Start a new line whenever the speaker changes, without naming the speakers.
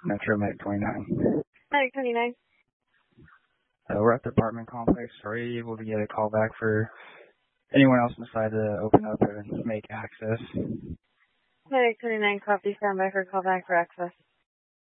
Metro Medic 29.
Medic 29.
We're at the apartment complex. Are you able to get a call back for anyone else inside to open up and make access?
Medic 29, copy, stand by for call back for access.